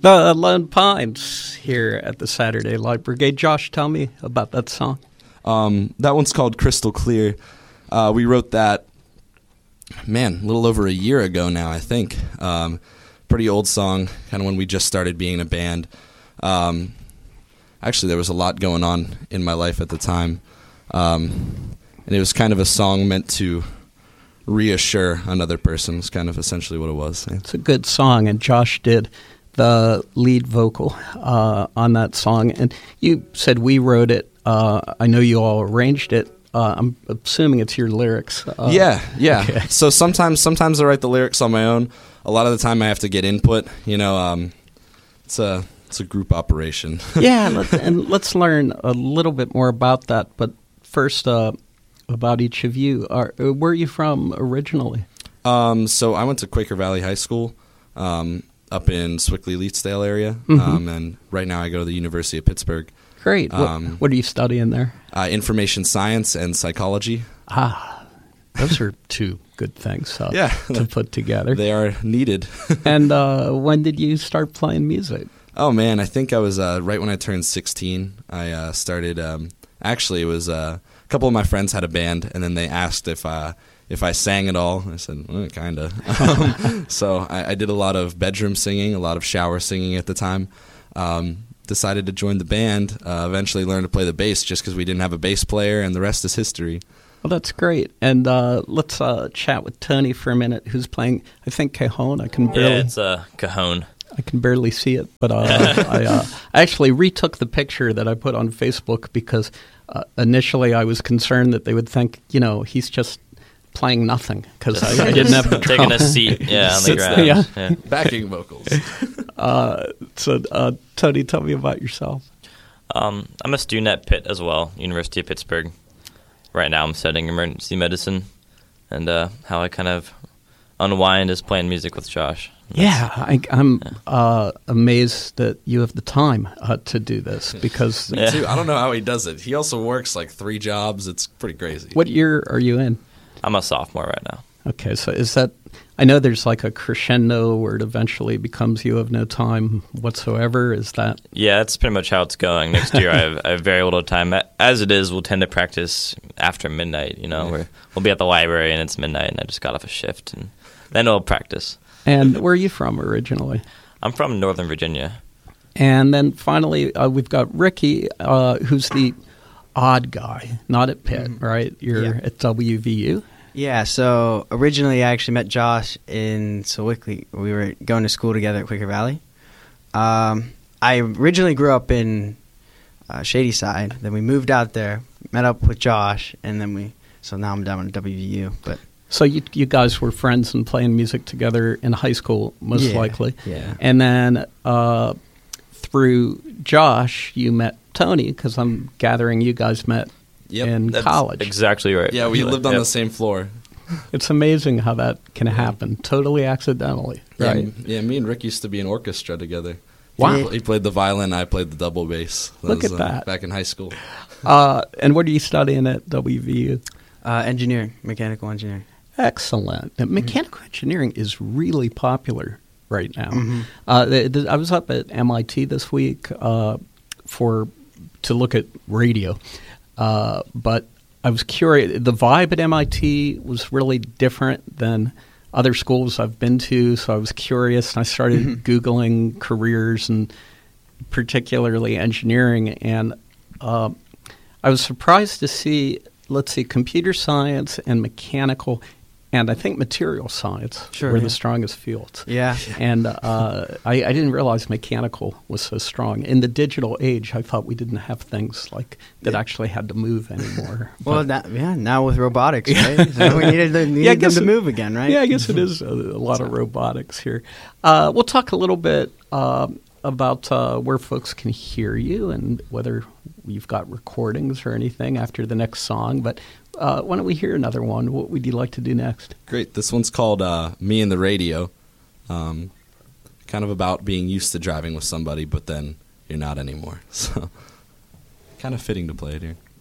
The Lone Pines here at the Saturday Light Brigade. Josh, tell me about that song. That one's called Crystal Clear. We wrote that, a little over a year ago now, I think. Pretty old song, kind of when we just started being a band. Actually, there was a lot going on in my life at the time. And it was kind of a song meant to reassure another person. It's kind of essentially what it was. It's a good song, and Josh did the lead vocal on that song. And you said we wrote it. I know you all arranged it. I'm assuming it's your lyrics. Yeah. Okay. So sometimes I write the lyrics on my own. A lot of the time I have to get input. It's a group operation. Yeah, let's learn a little bit more about that. But first, about each of you. Where are you from originally? So I went to Quaker Valley High School up in Swickley-Leetsdale area, and right now I go to the University of Pittsburgh. Great. What are you studying there? Information science and psychology. Those are two good things to put together. They are needed. And when did you start playing music? Oh, man, I think I was right when I turned 16. I started actually, it was a couple of my friends had a band, and then they asked if I sang at all. I said, kind of. So I did a lot of bedroom singing, a lot of shower singing at the time. Decided to join the band, eventually learned to play the bass just because we didn't have a bass player, and the rest is history. Well, that's great. And let's chat with Tony for a minute, who's playing, I think, cajon. It's a cajon. I can barely see it, but I actually retook the picture that I put on Facebook because initially I was concerned that they would think, he's just playing nothing because I didn't have the drum. Taking a seat, on the ground. Yeah. Backing vocals. So, Tony, tell me about yourself. I'm a student at Pitt as well, University of Pittsburgh. Right now I'm studying emergency medicine, and how I kind of unwind is playing music with Josh. I'm amazed that you have the time to do this because... Me too. I don't know how he does it. He also works like 3 jobs. It's pretty crazy. What year are you in? I'm a sophomore right now. Okay, so is that... I know there's like a crescendo where it eventually becomes you have no time whatsoever. Is that... Yeah, that's pretty much how it's going. Next year I have very little time. As it is, we'll tend to practice after midnight, We'll be at the library and it's midnight and I just got off a shift and then we'll practice. And where are you from originally? I'm from Northern Virginia. And then finally, we've got Ricky, who's the odd guy, not at Pitt, right? You're at WVU? Yeah, so originally I actually met Josh in Sewickley. We were going to school together at Quaker Valley. I originally grew up in Shadyside. Then we moved out there, met up with Josh, and then so now I'm down at WVU. But so you guys were friends and playing music together in high school, most likely. Yeah. And then through Josh, you met Tony, because I'm gathering you guys met in college. Exactly right. Yeah, we lived on the same floor. It's amazing how that can happen, totally accidentally, right? Yeah, me and Rick used to be in orchestra together. Wow. He played the violin, I played the double bass. Look at that. Back in high school. And what are you studying at WVU? Engineering, mechanical engineering. Excellent. Now, mechanical engineering is really popular right now. I was up at MIT this week to look at radio, but I was curious. The vibe at MIT was really different than other schools I've been to, so I was curious, and I started Googling careers, and particularly engineering, and I was surprised to see, computer science and mechanical, and I think material science were the strongest fields. Yeah. And I didn't realize mechanical was so strong. In the digital age, I thought we didn't have things like that actually had to move anymore. Well, now with robotics, right? So we needed them to move again, right? Yeah, I guess it is a lot of robotics here. We'll talk a little bit about where folks can hear you and whether you've got recordings or anything after the next song. But why don't we hear another one? What would you like to do next? Great. This one's called Me and the Radio. Kind of about being used to driving with somebody, but then you're not anymore. So kind of fitting to play it here.